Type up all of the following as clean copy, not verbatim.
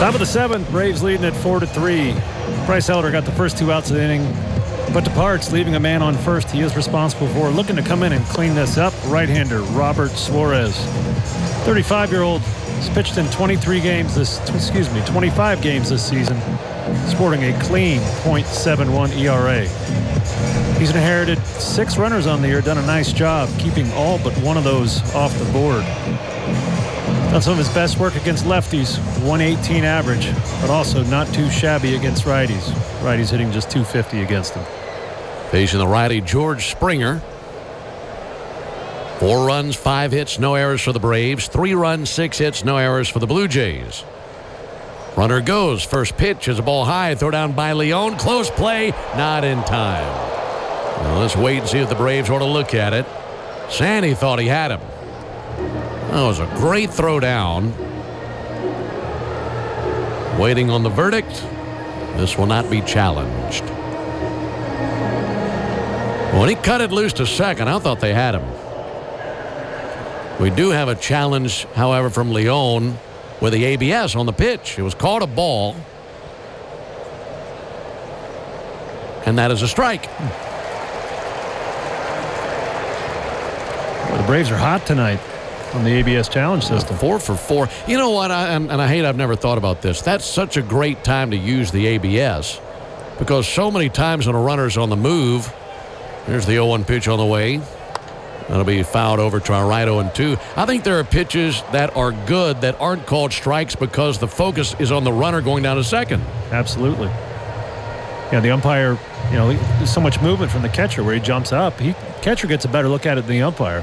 Top of the seventh, Braves leading at 4-3. Bryce Elder got the first two outs of the inning, but departs, leaving a man on first. He is responsible for looking to come in and clean this up. Right-hander Robert Suarez, 35-year-old, has pitched in 25 games this season, sporting a clean .71 ERA. He's inherited 6 runners on the year, done a nice job keeping all but one of those off the board. Done some of his best work against lefties, 118 average, but also not too shabby against righties. Righties hitting just 250 against him. Facing the righty George Springer. 4 runs, 5 hits, no errors for the Braves. 3 runs, 6 hits, no errors for the Blue Jays. Runner goes. First pitch is a ball high. Throw down by Leone. Close play. Not in time. Well, let's wait and see if the Braves want to look at it. Sandy thought he had him. That was a great throw down. Waiting on the verdict. This will not be challenged. When he cut it loose to second, I thought they had him. We do have a challenge, however, from Leone with the ABS on the pitch. It was called a ball. And that is a strike. Well, the Braves are hot tonight on the ABS challenge system. 4 for 4. You know what? I hate I've never thought about this. That's such a great time to use the ABS because so many times when a runner's on the move, there's the 0-1 pitch on the way. That'll be fouled over to our right 0-2. I think there are pitches that are good that aren't called strikes because the focus is on the runner going down to second. Absolutely. Yeah, the umpire, there's so much movement from the catcher where he jumps up. Catcher gets a better look at it than the umpire.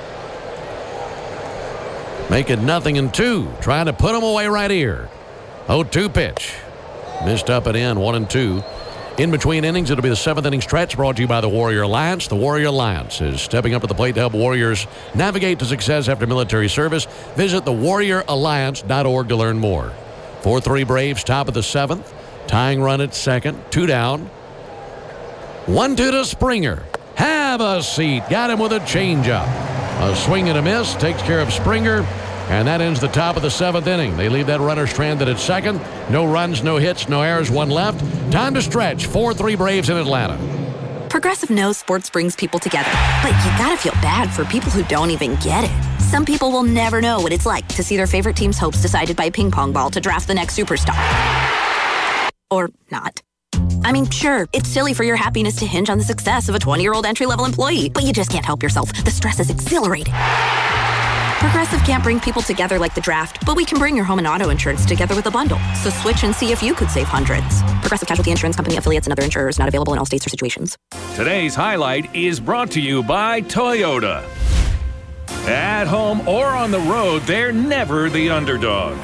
Make it 0-2. Trying to put him away right here. 0-2 pitch. Missed up and in, 1-2. In between innings, it'll be the 7th inning stretch brought to you by the Warrior Alliance. The Warrior Alliance is stepping up to the plate to help warriors navigate to success after military service. Visit thewarrioralliance.org to learn more. 4-3 Braves, top of the 7th. Tying run at second. 2 down. 1-2 to Springer. Have a seat. Got him with a changeup. A swing and a miss takes care of Springer, and that ends the top of the 7th inning. They leave that runner stranded at second. No runs, no hits, no errors, 1 left. Time to stretch. 4-3 Braves in Atlanta. Progressive knows sports brings people together, but you gotta feel bad for people who don't even get it. Some people will never know what it's like to see their favorite team's hopes decided by a ping pong ball to draft the next superstar. Or not. I mean, sure, it's silly for your happiness to hinge on the success of a 20-year-old entry-level employee, but you just can't help yourself. The stress is exhilarating. Progressive can't bring people together like the draft, but we can bring your home and auto insurance together with a bundle. So switch and see if you could save hundreds. Progressive Casualty Insurance Company, affiliates, and other insurers not available in all states or situations. Today's highlight is brought to you by Toyota. At home or on the road, they're never the underdog.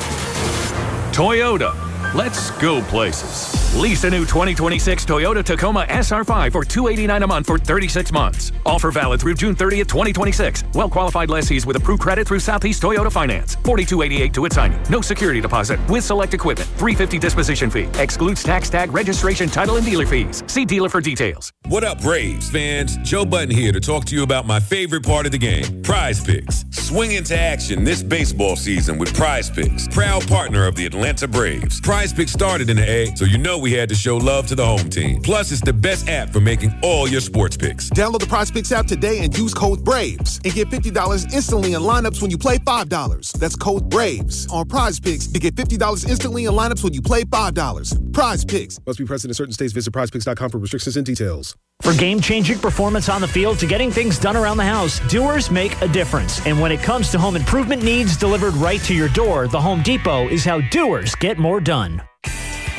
Toyota. Let's go places. Lease a new 2026 Toyota Tacoma SR5 for $289 a month for 36 months. Offer valid through June 30th, 2026. Well-qualified lessees with approved credit through Southeast Toyota Finance. $42.88 to its signing. No security deposit. With select equipment. $350 disposition fee. Excludes tax, tag, registration, title, and dealer fees. See dealer for details. What up, Braves fans? Joe Button here to talk to you about my favorite part of the game, Prize Picks. Swing into action this baseball season with Prize Picks, proud partner of the Atlanta Braves. Prize Picks started in the A, so you know we had to show love to the home team. Plus, it's the best app for making all your sports picks. Download the Prize Picks app today and use code BRAVES and get $50 instantly in lineups when you play $5. That's code BRAVES on Prize Picks to get $50 instantly in lineups when you play $5. Prize Picks. Must be present in certain states. Visit prizepicks.com for restrictions and details. From game-changing performance on the field to getting things done around the house, Doers make a difference. And when it comes to home improvement needs delivered right to your door, the Home Depot is how doers get more done.